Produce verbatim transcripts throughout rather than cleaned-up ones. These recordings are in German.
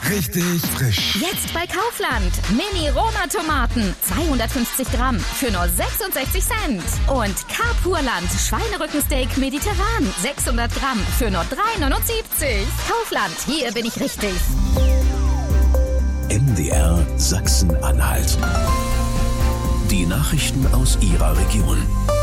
Richtig frisch. Jetzt bei Kaufland. Mini-Roma-Tomaten. zweihundertfünfzig Gramm für nur sechsundsechzig Cent. Und Carpurland Schweinerückensteak mediterran. sechshundert Gramm für nur drei neunundsiebzig. Kaufland, hier bin ich richtig. M D R Sachsen-Anhalt. Die Nachrichten aus Ihrer Region.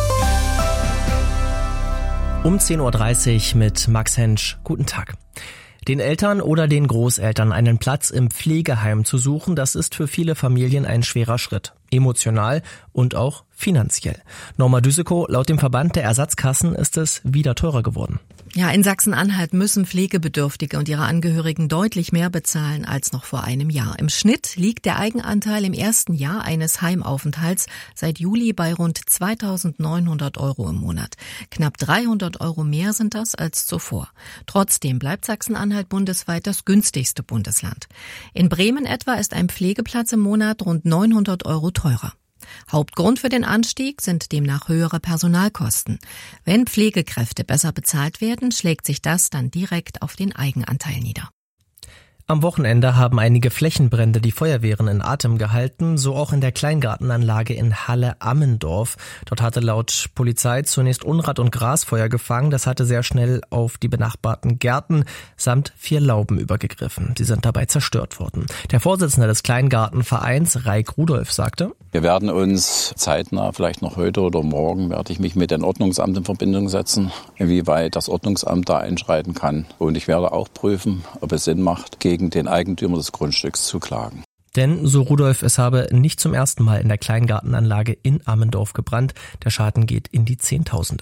Um zehn Uhr dreißig mit Max Hensch. Guten Tag. Den Eltern oder den Großeltern einen Platz im Pflegeheim zu suchen, das ist für viele Familien ein schwerer Schritt. Emotional und auch finanziell. Norma Düsekow, laut dem Verband der Ersatzkassen ist es wieder teurer geworden. Ja, in Sachsen-Anhalt müssen Pflegebedürftige und ihre Angehörigen deutlich mehr bezahlen als noch vor einem Jahr. Im Schnitt liegt der Eigenanteil im ersten Jahr eines Heimaufenthalts seit Juli bei rund zweitausendneunhundert Euro im Monat. Knapp dreihundert Euro mehr sind das als zuvor. Trotzdem bleibt Sachsen-Anhalt bundesweit das günstigste Bundesland. In Bremen etwa ist ein Pflegeplatz im Monat rund neunhundert Euro teurer. Hauptgrund für den Anstieg sind demnach höhere Personalkosten. Wenn Pflegekräfte besser bezahlt werden, schlägt sich das dann direkt auf den Eigenanteil nieder. Am Wochenende haben einige Flächenbrände die Feuerwehren in Atem gehalten, so auch in der Kleingartenanlage in Halle-Ammendorf. Dort hatte laut Polizei zunächst Unrat und Gras Feuer gefangen. Das hatte sehr schnell auf die benachbarten Gärten samt vier Lauben übergegriffen. Sie sind dabei zerstört worden. Der Vorsitzende des Kleingartenvereins, Raik Rudolf, sagte: Wir werden uns zeitnah, vielleicht noch heute oder morgen, werde ich mich mit dem Ordnungsamt in Verbindung setzen, inwieweit das Ordnungsamt da einschreiten kann. Und ich werde auch prüfen, ob es Sinn macht, gegen den Eigentümer des Grundstücks zu klagen. Denn, so Rudolf, es habe nicht zum ersten Mal in der Kleingartenanlage in Ammendorf gebrannt. Der Schaden geht in die Zehntausende.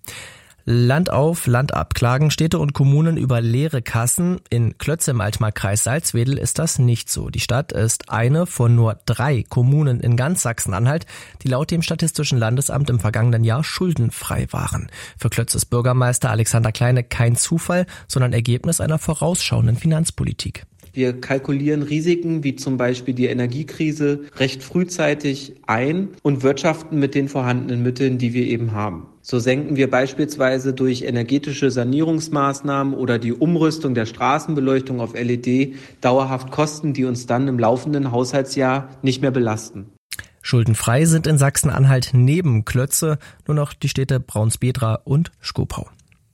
Land auf, Land ab klagen Städte und Kommunen über leere Kassen. In Klötze im Altmark-Kreis Salzwedel ist das nicht so. Die Stadt ist eine von nur drei Kommunen in ganz Sachsen-Anhalt, die laut dem Statistischen Landesamt im vergangenen Jahr schuldenfrei waren. Für Klötzes Bürgermeister Alexander Kleine kein Zufall, sondern Ergebnis einer vorausschauenden Finanzpolitik. Wir kalkulieren Risiken wie zum Beispiel die Energiekrise recht frühzeitig ein und wirtschaften mit den vorhandenen Mitteln, die wir eben haben. So senken wir beispielsweise durch energetische Sanierungsmaßnahmen oder die Umrüstung der Straßenbeleuchtung auf L E D dauerhaft Kosten, die uns dann im laufenden Haushaltsjahr nicht mehr belasten. Schuldenfrei sind in Sachsen-Anhalt neben Klötze nur noch die Städte Braunsbedra und Schkopau.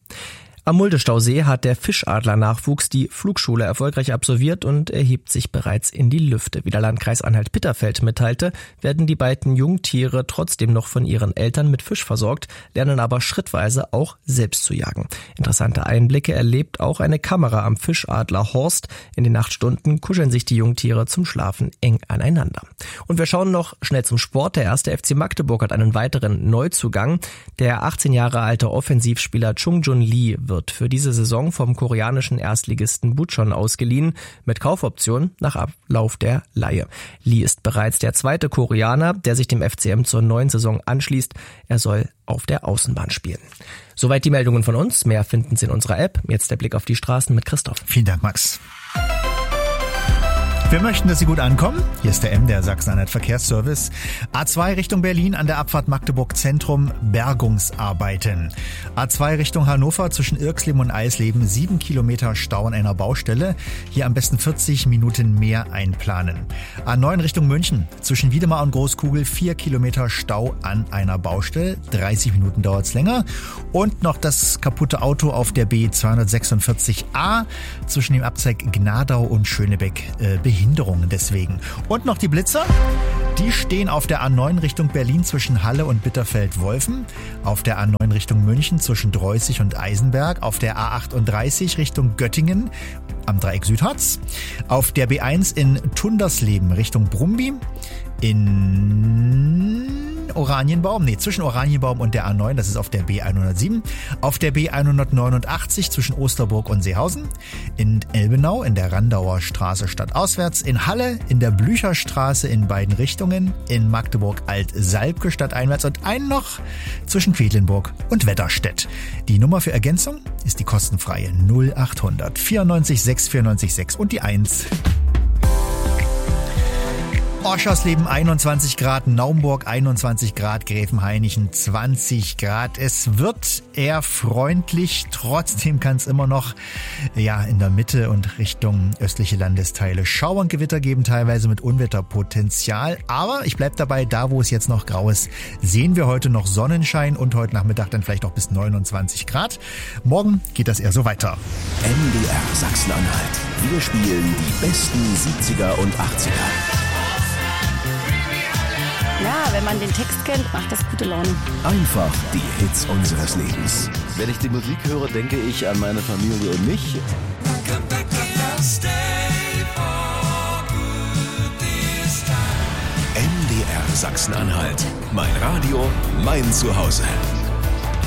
Am Mulde-Stausee hat der Fischadler-Nachwuchs die Flugschule erfolgreich absolviert und erhebt sich bereits in die Lüfte. Wie der Landkreis Anhalt-Bitterfeld mitteilte, werden die beiden Jungtiere trotzdem noch von ihren Eltern mit Fisch versorgt, lernen aber schrittweise auch selbst zu jagen. Interessante Einblicke erlebt auch eine Kamera am Fischadler Horst. In den Nachtstunden kuscheln sich die Jungtiere zum Schlafen eng aneinander. Und wir schauen noch schnell zum Sport. Der erste F C Magdeburg hat einen weiteren Neuzugang. Der achtzehn Jahre alte Offensivspieler Chung Jun Lee wird wird für diese Saison vom koreanischen Erstligisten Bucheon ausgeliehen, mit Kaufoption nach Ablauf der Leihe. Lee ist bereits der zweite Koreaner, der sich dem F C M zur neuen Saison anschließt. Er soll auf der Außenbahn spielen. Soweit die Meldungen von uns. Mehr finden Sie in unserer App. Jetzt der Blick auf die Straßen mit Christoph. Vielen Dank, Max. Wir möchten, dass Sie gut ankommen. Hier ist der M, der Sachsen-Anhalt Verkehrsservice. A zwei Richtung Berlin an der Abfahrt Magdeburg Zentrum, Bergungsarbeiten. A zwei Richtung Hannover zwischen Irxleben und Eisleben, sieben Kilometer Stau an einer Baustelle. Hier am besten vierzig Minuten mehr einplanen. A neun Richtung München zwischen Wiedemar und Großkugel, vier Kilometer Stau an einer Baustelle. dreißig Minuten dauert's länger. Und noch das kaputte Auto auf der B zweihundertsechsundvierzig A zwischen dem Abzweig Gnadau und Schönebeck äh, Behinderungen deswegen. Und noch die Blitzer. Die stehen auf der A neun Richtung Berlin zwischen Halle und Bitterfeld-Wolfen, auf der A neun Richtung München zwischen Dreußig und Eisenberg, auf der A achtunddreißig Richtung Göttingen am Dreieck Südharz, auf der B eins in Tundersleben Richtung Brumby, in Oranienbaum, nee, zwischen Oranienbaum und der A neun, das ist auf der B hundertsieben, auf der B hundertneunundachtzig zwischen Osterburg und Seehausen, in Elbenau in der Randauer Straße stadtauswärts, in Halle in der Blücherstraße in beiden Richtungen, in Magdeburg Alt-Salbke stadteinwärts und einen noch zwischen Quedlinburg und Wetterstedt. Die Nummer für Ergänzung ist die kostenfreie null achthundert vierundneunzig sechs vierundneunzig sechs und die eins. Oschersleben einundzwanzig Grad, Naumburg einundzwanzig Grad, Gräfenhainichen zwanzig Grad. Es wird eher freundlich, trotzdem kann es immer noch ja in der Mitte und Richtung östliche Landesteile Schauer und Gewitter geben, teilweise mit Unwetterpotenzial. Aber ich bleib dabei, da wo es jetzt noch grau ist, sehen wir heute noch Sonnenschein und heute Nachmittag dann vielleicht auch bis neunundzwanzig Grad. Morgen geht das eher so weiter. M D R Sachsen-Anhalt. Wir spielen die besten siebziger und achtziger. Ja, wenn man den Text kennt, macht das gute Laune. Einfach die Hits unseres Lebens. Wenn ich die Musik höre, denke ich an meine Familie und mich. M D R Sachsen-Anhalt. Mein Radio, mein Zuhause.